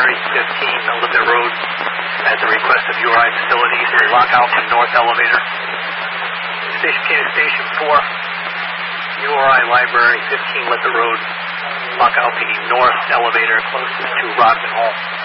Library 15, Olivia Road, at the request of URI Facilities, lock out the north elevator. Station K to Station 4, URI Library 15, Olivia Road, lock out the north elevator closest to Rodman Hall.